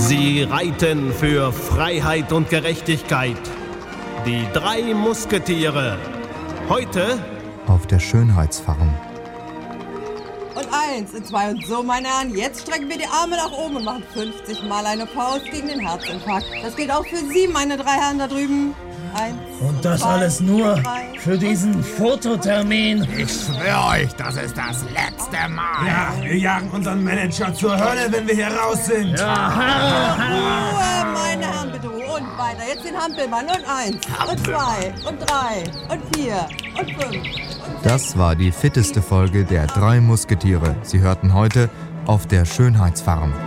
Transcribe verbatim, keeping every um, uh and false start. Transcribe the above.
Sie reiten für Freiheit und Gerechtigkeit. Die drei Musketiere. Heute auf der Schönheitsfarm. Und eins, und zwei und so, meine Herren. Jetzt strecken wir die Arme nach oben und machen fünfzig Mal eine Faust gegen den Herzinfarkt. Das gilt auch für Sie, meine drei Herren da drüben. Eins, und das zwei, alles nur drei, für diesen Fototermin. Ich schwöre euch, das ist das letzte Mal. Ja, wir jagen unseren Manager zur Hölle, wenn wir hier raus sind. Ja. Ruhe, meine Herren, bitte Ruhe. Und weiter. Jetzt den Hampelmann. Und eins, und zwei, und drei, und vier, und fünf. Das war die fitteste Folge der drei Musketiere. Sie hörten heute auf der Schönheitsfarm.